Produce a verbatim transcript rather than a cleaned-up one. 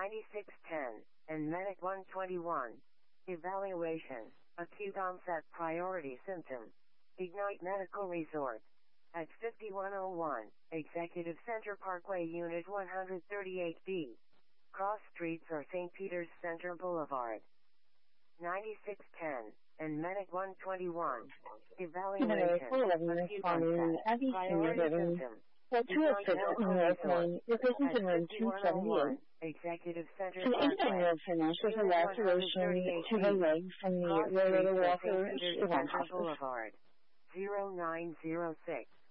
ninety-six ten, and Medic one twenty-one. Evaluation, acute onset priority symptom. Ignite Medical Resort. At fifty-one oh one, Executive Center Parkway Unit one thirty-eight B. Cross Streets or Saint Peter's Center Boulevard. ninety-six ten, and Medic one twenty-one. Evaluation, acute onset priority symptom. 我出了水库朋友们，有个新人人听整理。 Executive Center To the internet financial evaluation to the way from the railway walker is Boulevard. zero nine zero six.